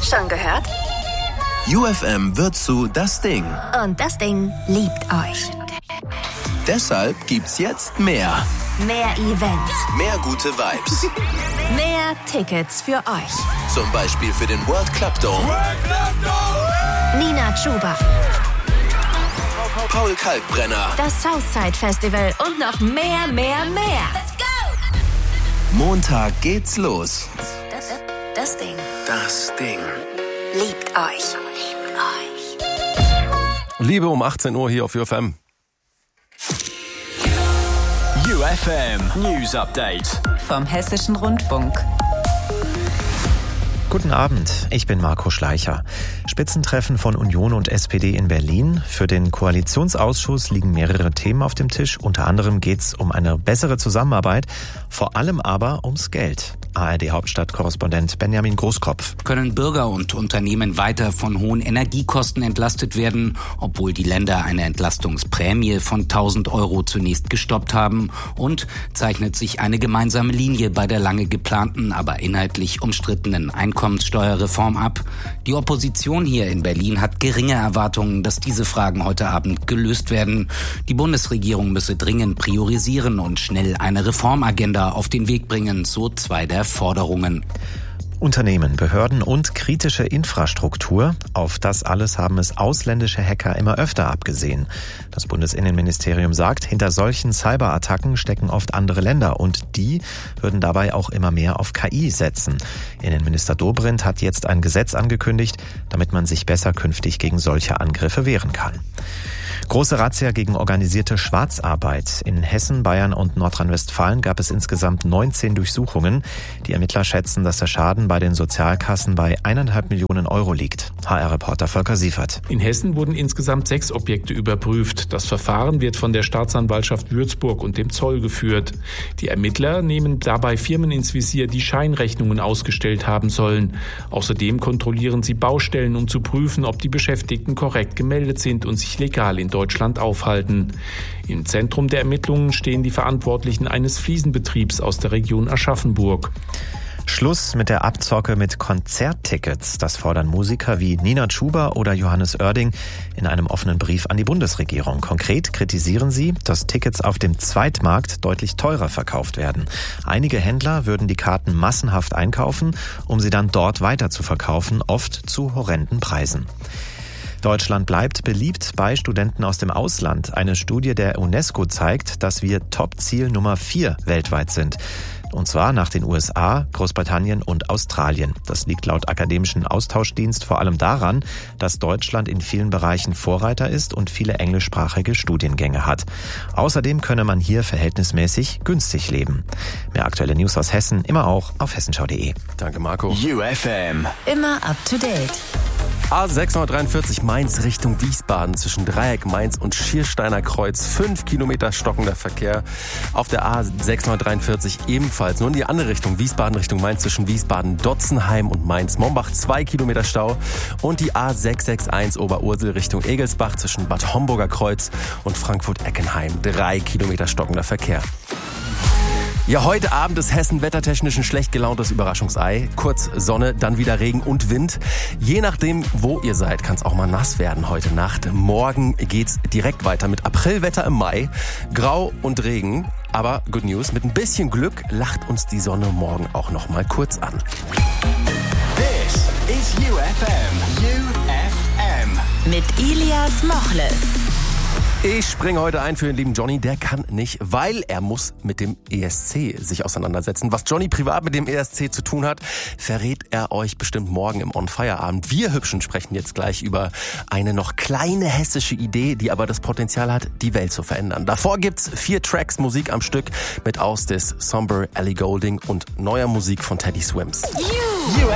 Schon gehört? UFM wird zu Das Ding. Und das Ding liebt euch. Deshalb gibt's jetzt mehr. Mehr Events. Mehr gute Vibes. Mehr Tickets für euch. Zum Beispiel für den World Club Dome. Nina Chuba. Paul Kalkbrenner. Das Southside Festival und noch mehr. Let's go! Montag geht's los. Das Ding Das Ding. liebt euch. Liebe um 18 Uhr hier auf UFM. UFM News Update vom Hessischen Rundfunk. Guten Abend, ich bin Marco Schleicher. Spitzentreffen von Union und SPD in Berlin. Für den Koalitionsausschuss liegen mehrere Themen auf dem Tisch. Unter anderem geht es um eine bessere Zusammenarbeit, vor allem aber ums Geld. ARD-Hauptstadtkorrespondent Benjamin Großkopf. Können Bürger und Unternehmen weiter von hohen Energiekosten entlastet werden, obwohl die Länder eine Entlastungsprämie von 1.000 Euro zunächst gestoppt haben? Und zeichnet sich eine gemeinsame Linie bei der lange geplanten, aber inhaltlich umstrittenen Einkommenssteuerreform ab? Die Opposition hier in Berlin hat geringe Erwartungen, dass diese Fragen heute Abend gelöst werden. Die Bundesregierung müsse dringend priorisieren und schnell eine Reformagenda auf den Weg bringen, so zwei der Forderungen. Unternehmen, Behörden und kritische Infrastruktur. Auf das alles haben es ausländische Hacker immer öfter abgesehen. Das Bundesinnenministerium sagt, hinter solchen Cyberattacken stecken oft andere Länder und die würden dabei auch immer mehr auf KI setzen. Innenminister Dobrindt hat jetzt ein Gesetz angekündigt, damit man sich besser künftig gegen solche Angriffe wehren kann. Große Razzia gegen organisierte Schwarzarbeit. In Hessen, Bayern und Nordrhein-Westfalen gab es insgesamt 19 Durchsuchungen. Die Ermittler schätzen, dass der Schaden bei den Sozialkassen bei 1,5 Millionen Euro liegt. HR-Reporter Volker Siefert. In Hessen wurden insgesamt 6 Objekte überprüft. Das Verfahren wird von der Staatsanwaltschaft Würzburg und dem Zoll geführt. Die Ermittler nehmen dabei Firmen ins Visier, die Scheinrechnungen ausgestellt haben sollen. Außerdem kontrollieren sie Baustellen, um zu prüfen, ob die Beschäftigten korrekt gemeldet sind und sich legal in Deutschland aufhalten. Im Zentrum der Ermittlungen stehen die Verantwortlichen eines Fliesenbetriebs aus der Region Aschaffenburg. Schluss mit der Abzocke mit Konzerttickets. Das fordern Musiker wie Nina Chuba oder Johannes Oerding in einem offenen Brief an die Bundesregierung. Konkret kritisieren sie, dass Tickets auf dem Zweitmarkt deutlich teurer verkauft werden. Einige Händler würden die Karten massenhaft einkaufen, um sie dann dort weiter zu verkaufen, oft zu horrenden Preisen. Deutschland bleibt beliebt bei Studenten aus dem Ausland. Eine Studie der UNESCO zeigt, dass wir Top-Ziel Nummer 4 weltweit sind. Und zwar nach den USA, Großbritannien und Australien. Das liegt laut Akademischen Austauschdienst vor allem daran, dass Deutschland in vielen Bereichen Vorreiter ist und viele englischsprachige Studiengänge hat. Außerdem könne man hier verhältnismäßig günstig leben. Mehr aktuelle News aus Hessen immer auch auf hessenschau.de. Danke, Marco. UFM Immer up to date. A643 Mainz Richtung Wiesbaden zwischen Dreieck Mainz und Schiersteiner Kreuz. 5 Kilometer stockender Verkehr. Auf der A643 ebenfalls nur in die andere Richtung. Wiesbaden Richtung Mainz zwischen Wiesbaden-Dotzenheim und Mainz-Mombach. 2 Kilometer Stau. Und die A661 Oberursel Richtung Egelsbach zwischen Bad Homburger Kreuz und Frankfurt-Eckenheim. 3 Kilometer stockender Verkehr. Ja, heute Abend ist Hessen wettertechnisch ein schlecht gelauntes Überraschungsei. Kurz Sonne, dann wieder Regen und Wind. Je nachdem, wo ihr seid, kann es auch mal nass werden heute Nacht. Morgen geht's direkt weiter mit Aprilwetter im Mai. Grau und Regen. Aber Good News, mit ein bisschen Glück lacht uns die Sonne morgen auch noch mal kurz an. This is UFM. UFM. Mit Ilias Mochles. Ich springe heute ein für den lieben Johnny, der kann nicht, weil er muss mit dem ESC sich auseinandersetzen. Was Johnny privat mit dem ESC zu tun hat, verrät er euch bestimmt morgen im On-Fire-Abend. Wir Hübschen sprechen jetzt gleich über eine noch kleine hessische Idee, die aber das Potenzial hat, die Welt zu verändern. Davor gibt's 4 Tracks Musik am Stück mit Austis, Somber, Ellie Goulding und neuer Musik von Teddy Swims. UFM